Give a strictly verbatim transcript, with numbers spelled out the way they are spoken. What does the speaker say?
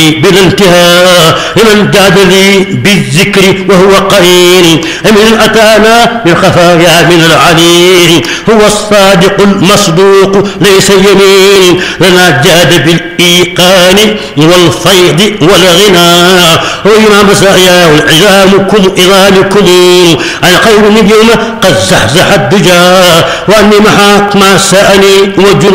بلا انتهاء لمن جاد لي بالذكر وهو قرين من أتانا بالخفايا من العليل هو الصادق المصدوق ليس يمين لنا جاد بالإيقان والفيض والغنى وإمام مسايا والعظامكم إظامكم الخير من يوم قد زحزح الدجى وأني محاك ما سأني وجل